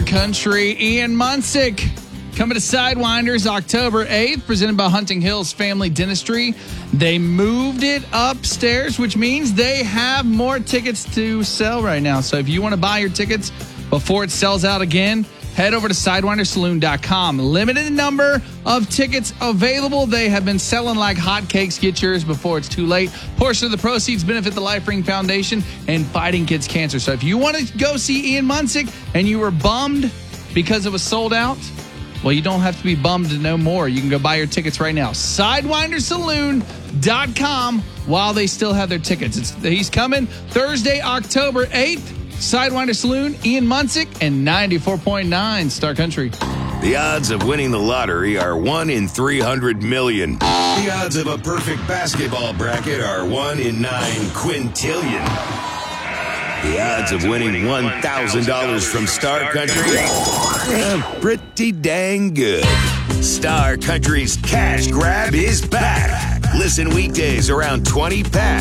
Country. Ian Munsick coming to Sidewinders October 8th, presented by Hunting Hills Family Dentistry. They moved it upstairs, which means they have more tickets to sell right now. So if you want to buy your tickets before it sells out again, head over to SidewinderSaloon.com. Limited number of tickets available. They have been selling like hotcakes. Get yours before it's too late. Portion of the proceeds benefit the Life Ring Foundation and Fighting Kids Cancer. So if you want to go see Ian Munsick and you were bummed because it was sold out, well, you don't have to be bummed to know more. You can go buy your tickets right now. SidewinderSaloon.com while they still have their tickets. He's coming Thursday, October 8th. Sidewinder Saloon, Ian Munsick, and 94.9 Star Country. The odds of winning the lottery are 1 in 300 million. The odds of a perfect basketball bracket are 1 in 9 quintillion. The odds of winning $1,000 from Star Country? Pretty dang good. Star Country's Cash Grab is back. Listen weekdays around 20 past.